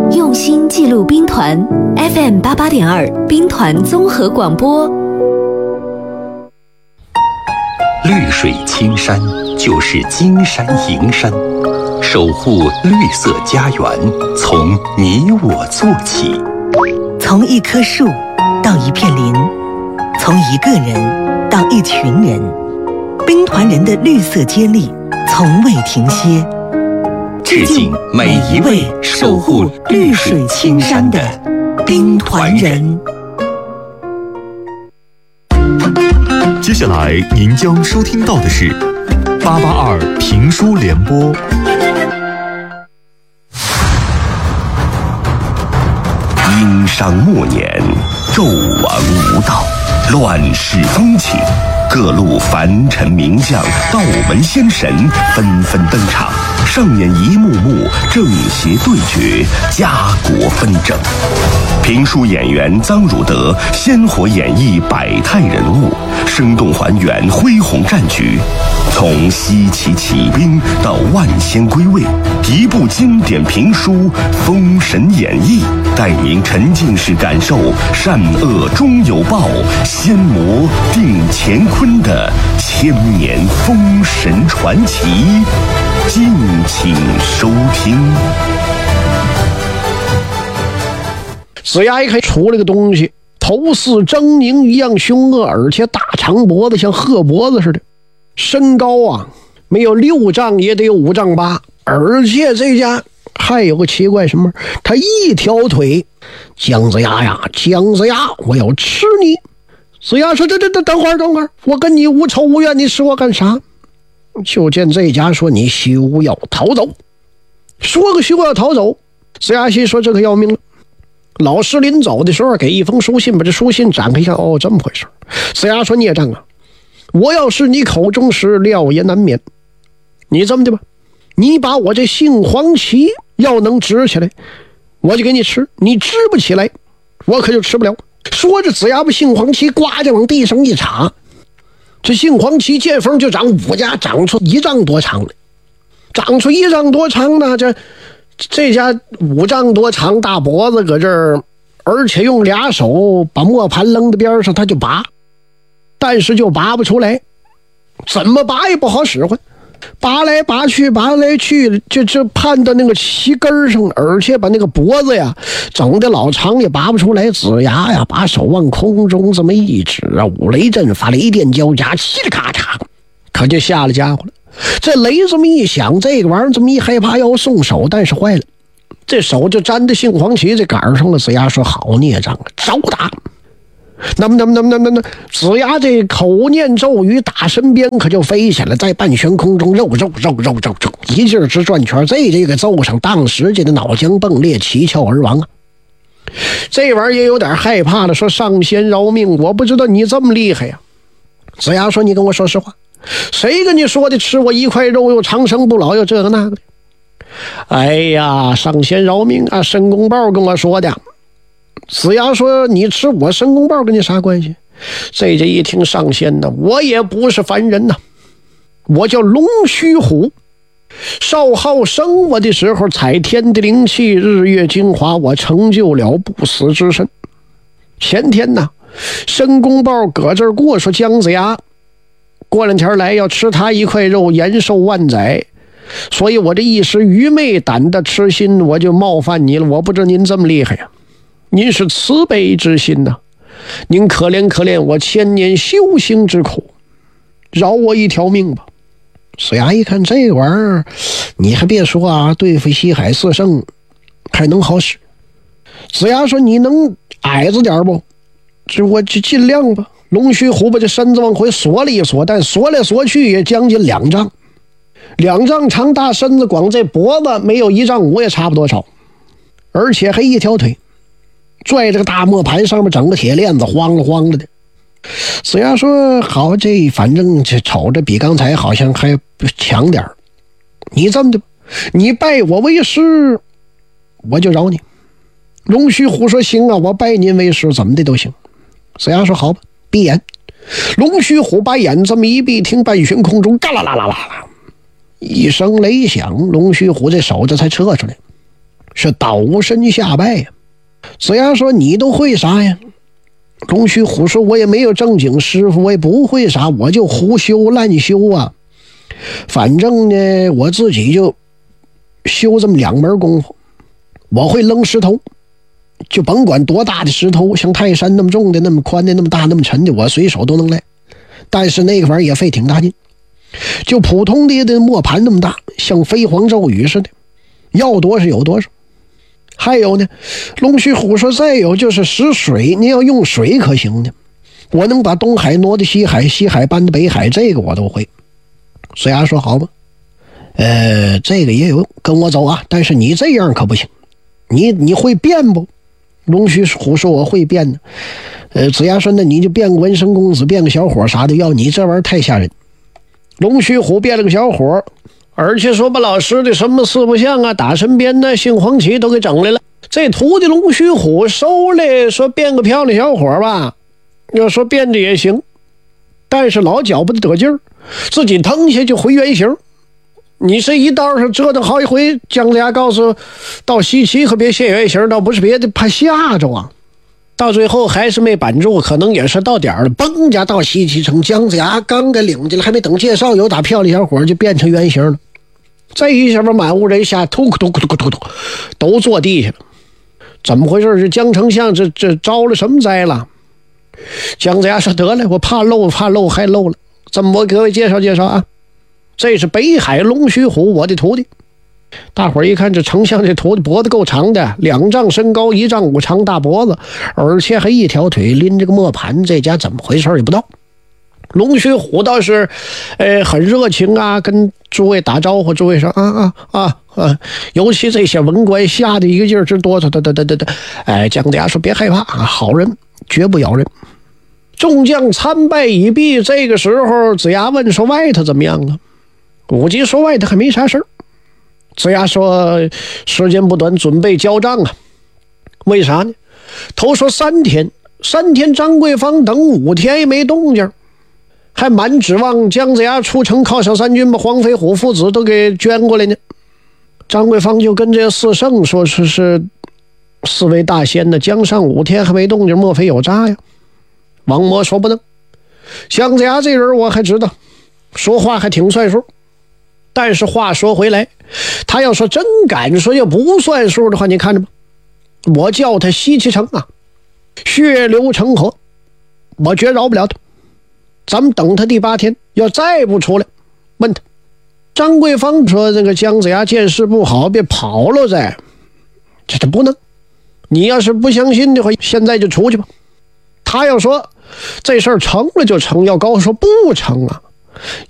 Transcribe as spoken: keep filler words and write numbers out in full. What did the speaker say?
用心记录兵团 F M 八八点二兵团综合广播。 绿水青山就是金山银山，守护绿色家园，从你我做起。 从一棵树到一片林，从一个人到一群人，兵团人的绿色接力从未停歇。 致敬每一位守护绿水青山的兵团人。 接下来您将收听到的是八八二评书联播。 殷商末年，纣王无道，乱世风起，各路凡臣名将、道门仙神纷纷登场，上演一幕幕正邪对决、家国纷争。评书演员臧汝德鲜活演绎百态人物，生动还原恢宏战局。从西岐起兵到万仙归位，一部经典评书《封神演义》，带您沉浸式感受善恶终有报、仙魔定乾坤的千年封神传奇。敬请收听。 子牙一看出了个东西，头似狰狞一样凶恶，而且大长脖子像鹤脖子似的，身高啊没有六丈也得有五丈八，而且这家还有个奇怪什么，他一条腿。姜子牙呀，姜子牙，我要吃你！子牙说：“这这这，等会儿等会儿，我跟你无仇无怨，你吃我干啥？”就见这家说：“你休要逃走！”说个休要逃走，子牙心说：“这可要命了。”老师临走的时候给一封书信，把这书信展开一看，哦，这么回事。子牙说：“孽障啊，我要是你口中时，料也难免。你这么的吧，你把我这杏黄旗要能直起来，我就给你吃；你直不起来，我可就吃不了。”说着，子牙把杏黄旗呱就往地上一插，这杏黄旗见缝就长五家，长出一丈多长来，长出一丈多长呢，这这家五丈多长大脖子搁这儿，而且用俩手把磨盘扔到边上，他就拔，但是就拔不出来，怎么拔也不好使唤，拔来拔去，拔来去，就就判到那个旗根上，而且把那个脖子呀整的老长也拔不出来。子牙呀，把手往空中这么一指啊，五雷阵法，雷电交加，嘁哩咔嚓，可就下了家伙了。这雷这么一响，这个玩意儿这么一害怕要松手，但是坏了，这手就沾着杏黄旗这杆上了。子牙说：“好孽障啊，招打！”那么那么那么那么那子牙这口念咒语，打身边可就飞起来，在半悬空中肉肉肉肉肉肉一劲儿直转圈，这这个揍上，当时这个脑浆迸裂，七窍而亡啊！这玩意儿也有点害怕了，说：“上仙饶命，我不知道你这么厉害呀。”子牙说：“你跟我说实话，谁跟你说的吃我一块肉又长生不老又这个那个的？”哎呀，上仙饶命啊，申公豹跟我说的。子牙说：“你吃我申公豹跟你啥关系？”这这一听上仙呢，我也不是凡人呐，我叫龙须虎，少昊生我的时候采天地灵气，日月精华，我成就了不死之身。前天呢，申公豹搁这儿过说姜子牙过两天来要吃他一块肉，延寿万载，所以我这一时愚昧，胆大痴心，我就冒犯你了。我不知道您这么厉害呀，您是慈悲之心呐、啊，您可怜可怜我千年修行之苦，饶我一条命吧。子牙一看这玩意儿，你还别说啊，对付西海四圣还能好使。子牙说：“你能矮着点不？这我就尽量吧。”龙须虎把这身子往回缩了一缩，但缩来缩去也将近两丈，两丈长大身子，光这脖子没有一丈五也差不多少，而且还一条腿，拽这个大磨盘上面整个铁链子，晃了晃了的。子牙说：“好，这反正这瞅着比刚才好像还强点儿。你这么的，你拜我为师，我就饶你。”龙须虎说：“行啊，我拜您为师，怎么的都行。”子牙说：“好吧，闭眼。”龙须虎把眼这么一闭，听半悬空中嘎啦啦啦啦啦一声雷响，龙须虎这手这才撤出来。 是倒身下拜呀。子牙说你都会啥呀？龙须虎说我也没有正经师傅，我也不会啥，我就胡修乱修啊。反正呢我自己就修这么两门功夫，我会扔石头，就甭管多大的石头，像泰山那么重的、那么宽的、那么大、那么沉的，我随手都能来。但是那个玩意儿也费挺大劲，就普通的的磨盘那么大，像飞黄骤雨似的，要多少有多少。还有呢，龙须虎说再有就是使水，你要用水可行的，我能把东海挪到西海，西海搬到北海，这个我都会。水牙说好吧，呃，这个也有，跟我走啊，但是你这样可不行，你你会变不？龙须虎说我会变的。呃，子牙说那你就变个文生公子，变个小伙啥的，要你这玩意儿太吓人。龙须虎变了个小伙，而且说把老师的什么四不像啊、打神鞭呢、杏黄旗都给整来了。这徒弟龙须虎收来，说变个漂亮小伙吧，要说变着也行，但是老觉不得得劲儿，自己腾下就回原形。你这一道上折腾好一回，姜子牙告诉到西岐可别现原形，倒不是别的，怕吓着啊。到最后还是没板住，可能也是到点了，嘣家到西岐城，姜子牙刚给领进来，还没等介绍，有打漂亮小伙就变成原形了。这一下把满屋人吓突突突突突突都坐地下了。怎么回事？这姜丞相这这招了什么灾了？姜子牙说得了，我怕漏怕漏还漏了。这么我给各位介绍介绍啊，这是北海龙须虎，我的徒弟。大伙儿一看这丞相这徒弟脖子够长的，两丈身高，一丈五长大脖子，而且还一条腿拎这个磨盘，这家怎么回事也不知道。龙须虎倒是呃很热情啊，跟诸位打招呼，诸位说啊啊啊啊，尤其这些文官吓得一个劲儿直哆嗦，哒哒哒哒哒。哎，姜子牙说别害怕啊，好人绝不咬人。众将参拜已毕，这个时候子牙问说外头怎么样了？武吉说外头还没啥事儿。子牙说时间不短，准备交账啊。为啥呢？头说三天，三天张桂芳等五天也没动静，还满指望姜子牙出城犒赏三军，把黄飞虎父子都给捐过来呢。张桂芳就跟这四圣说是是四位大仙呢，江上五天还没动静，莫非有诈呀？王魔说不能，姜子牙这人我还知道，说话还挺算数。但是话说回来，他要说真敢说要不算数的话，你看着吧，我叫他西岐城啊，血流成河，我绝饶不了他。咱们等他第八天，要再不出来，问他。张桂芳说这个姜子牙见势不好，别跑了再，这这不能。你要是不相信的话，现在就出去吧。他要说这事儿成了就成，要高说不成啊，